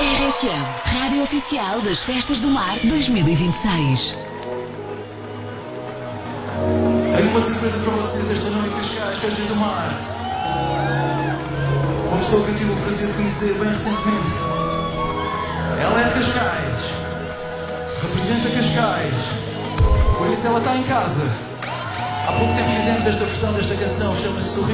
RFM, Rádio Oficial das Festas do Mar 2026. Tenho uma surpresa para vocês esta noite, Cascais, Festas do Mar. Uma pessoa que eu tive o prazer de conhecer bem recentemente. Ela é de Cascais, representa Cascais, por isso ela está em casa. Há pouco tempo fizemos esta versão desta canção, chama-se Sorriso.